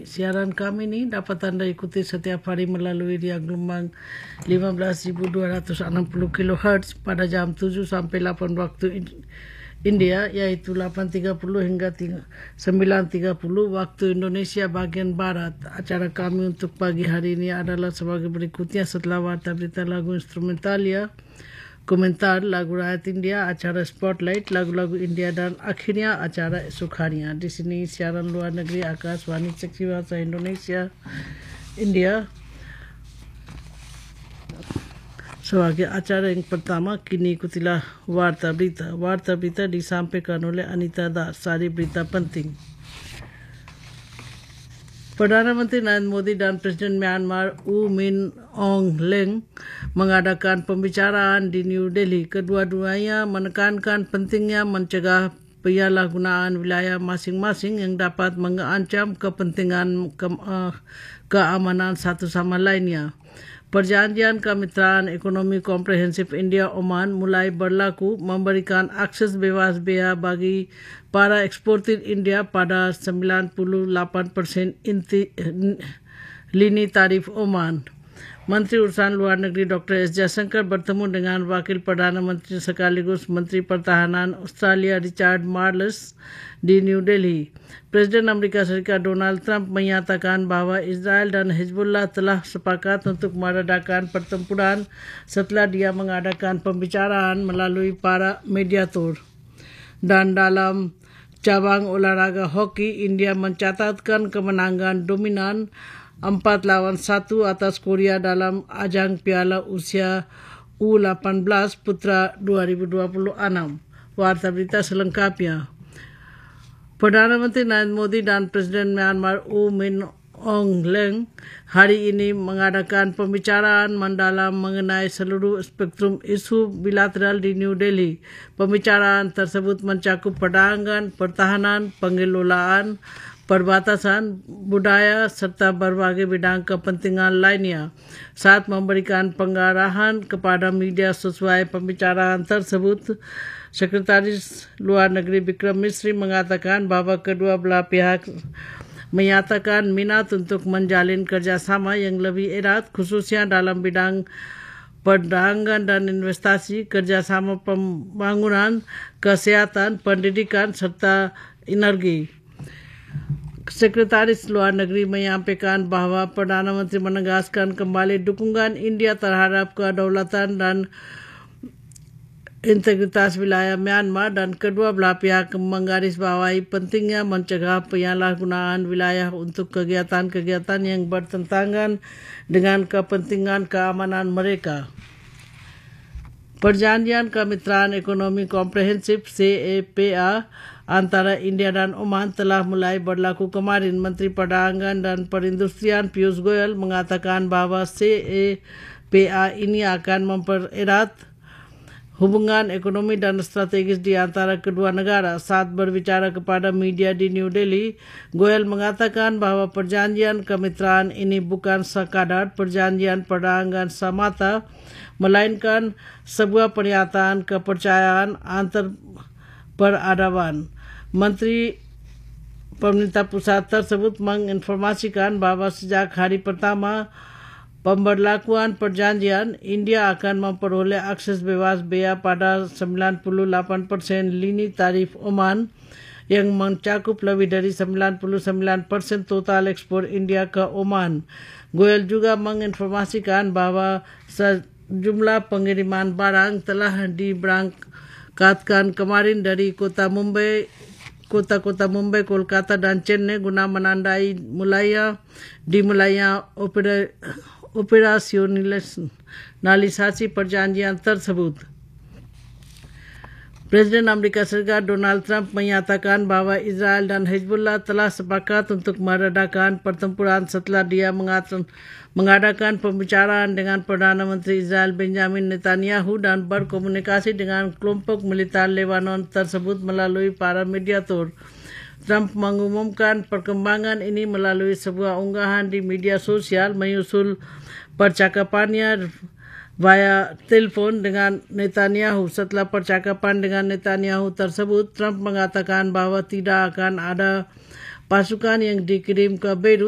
Siaran kami ini dapat Anda ikuti setiap hari melalui dia gelombang 15.260 kHz pada jam 7 sampai 8 waktu India, yaitu 8.30 hingga 9.30 waktu Indonesia bagian Barat. Acara kami untuk pagi hari ini adalah sebagai berikutnya: setelah warta berita lagu instrumentalia, komentar lagu rakyat India, acara Spotlight, lagu-lagu India, dan akhirnya acara esok harinya. Di sini siaran luar negeri Akashvani Seksi Bahasa Indonesia India. Sebagai acara yang pertama, kini ikutilah warta berita. Warta berita disampaikan oleh Anita Das. Sari berita penting. Perdana Menteri Narendra Modi dan Presiden Myanmar U Min Aung Hlaing mengadakan pembicaraan di New Delhi. Kedua-duanya menekankan pentingnya mencegah penyalahgunaan wilayah masing-masing yang dapat mengancam kepentingan keamanan satu sama lainnya. Perjanjian Kemitraan Ekonomi Komprehensif India-Oman mulai berlaku, memberikan akses bebas bea bagi para eksportir India pada 98% lini tarif Oman. Menteri Urusan Luar Negeri Dr. S. Jaishankar bertemu dengan Wakil Perdana Menteri sekaligus Menteri Pertahanan Australia Richard Marles di New Delhi. Presiden Amerika Serikat Donald Trump menyatakan bahwa Israel dan Hezbollah telah sepakat untuk meredakan pertempuran setelah dia mengadakan pembicaraan melalui para mediator. Dan dalam cabang olahraga hoki, India mencatatkan kemenangan dominan 4-1 atas Korea dalam ajang Piala Usia U18 Putra 2026. Warta berita selengkapnya. Perdana Menteri Narendra Modi dan Presiden Myanmar U Min Aung Hlaing hari ini mengadakan pembicaraan mendalam mengenai seluruh spektrum isu bilateral di New Delhi. Pembicaraan tersebut mencakup pertahanan, pengelolaan, perbatasan, budaya, serta berbagai bidang kepentingan lainnya. Saat memberikan pengarahan kepada media sesuai pembicaraan tersebut, Sekretaris Luar Negeri Vikram Misri mengatakan bahwa kedua belah pihak menyatakan minat untuk menjalin kerjasama yang lebih erat, khususnya dalam bidang perdagangan dan investasi, kerjasama pembangunan, kesehatan, pendidikan, serta energi. Sekretaris Luar Negeri menyampaikan bahwa Perdana Menteri menegaskan kembali dukungan India terhadap kedaulatan dan integritas wilayah Myanmar, dan kedua belah pihak menggarisbawahi pentingnya mencegah penyalahgunaan wilayah untuk kegiatan-kegiatan yang bertentangan dengan kepentingan keamanan mereka. Perjanjian Kemitraan Ekonomi Komprehensif CEPA antara India dan Oman telah mulai berlaku kemarin. Menteri Perdagangan dan Perindustrian Piyush Goyal mengatakan bahwa CEPA ini akan mempererat hubungan ekonomi dan strategis di antara kedua negara. Saat berbicara kepada media di New Delhi, Goyal mengatakan bahwa perjanjian kemitraan ini bukan sekadar perjanjian perdagangan semata, melainkan sebuah pernyataan kepercayaan antar peradaban. Menteri Pemerintah Pusat tersebut menginformasikan bahwa sejak hari pertama pemberlakuan perjanjian, India akan memperoleh akses bebas bea pada 98% lini tarif Oman, yang mencakup lebih dari 99% total ekspor India ke Oman. Goyal juga menginformasikan bahwa sejumlah pengiriman barang telah diberangkatkan kemarin dari kota-kota Mumbai, Kolkata, dan Chennai guna menandai dimulainya operasionalisasi perjanjian tersebut. Presiden Amerika Serikat Donald Trump menyatakan bahwa Israel dan Hezbollah telah sepakat untuk meredakan pertempuran setelah dia mengadakan pembicaraan dengan Perdana Menteri Israel Benjamin Netanyahu dan berkomunikasi dengan kelompok militer Lebanon tersebut melalui para mediator. Trump mengumumkan perkembangan ini melalui sebuah unggahan di media sosial menyusul percakapannya via telepon dengan Netanyahu. Setelah percakapan dengan Netanyahu tersebut, Trump mengatakan bahwa tidak akan ada pasukan yang dikirim ke Beirut